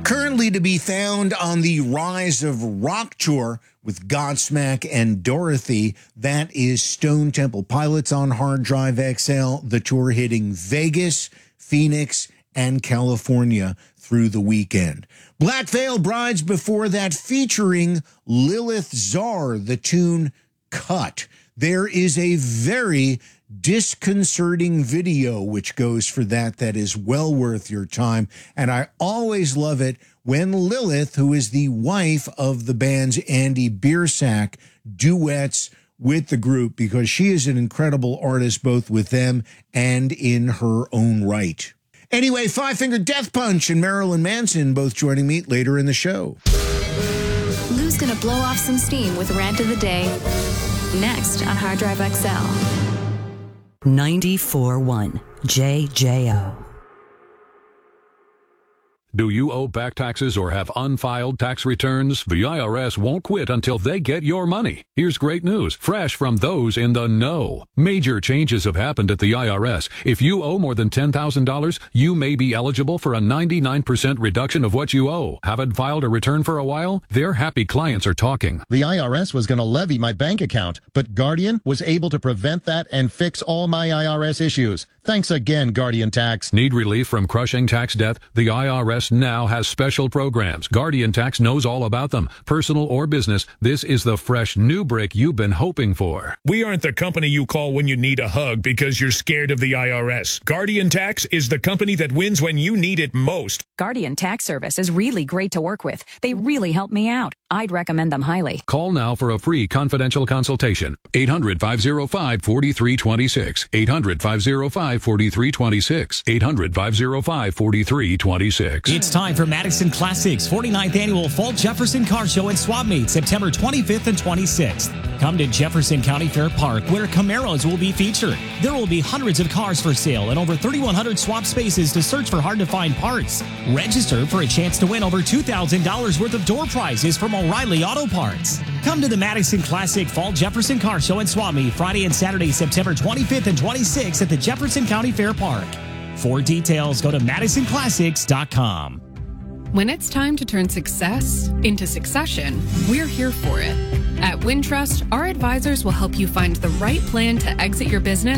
Currently to be found on the Rise of Rock tour with Godsmack and Dorothy. That is Stone Temple Pilots on Hard Drive XL. The tour hitting Vegas, Phoenix, and California through the weekend. Black Veil Brides before that, featuring Lilith Czar, the tune Cut. There is a very disconcerting video which goes for that is well worth your time. And I always love it when Lilith, who is the wife of the band's Andy Biersack, duets with the group, because she is an incredible artist both with them and in her own right. Anyway, Five Finger Death Punch and Marilyn Manson both joining me later in the show. Lou's gonna blow off some steam with Rant of the Day next on Hard Drive XL. 94.1 JJO. Do you owe back taxes or have unfiled tax returns? The IRS won't quit until they get your money. Here's great news, fresh from those in the know. Major changes have happened at the IRS. If you owe more than $10,000, you may be eligible for a 99% reduction of what you owe. Haven't filed a return for a while? Their happy clients are talking. The IRS was going to levy my bank account, but Guardian was able to prevent that and fix all my IRS issues. Thanks again, Guardian Tax. Need relief from crushing tax debt? The IRS now has special programs. Guardian Tax knows all about them. Personal or business, this is the fresh new break you've been hoping for. We aren't the company you call when you need a hug because you're scared of the IRS. Guardian Tax is the company that wins when you need it most. Guardian Tax Service is really great to work with. They really help me out. I'd recommend them highly. Call now for a free confidential consultation. 800-505-4326. 800-505-4326. 800-505-4326. It's time for Madison Classics 49th Annual Fall Jefferson Car Show and Swap Meet, September 25th and 26th. Come to Jefferson County Fair Park, where Camaros will be featured. There will be hundreds of cars for sale and over 3,100 swap spaces to search for hard-to-find parts. Register for a chance to win over $2,000 worth of door prizes from O'Reilly Auto Parts. Come to the Madison Classic Fall Jefferson Car Show and Swap Meet Friday and Saturday, September 25th and 26th at the Jefferson County Fair Park. For details, go to MadisonClassics.com. When it's time to turn success into succession, we're here for it. At Wintrust, our advisors will help you find the right plan to exit your business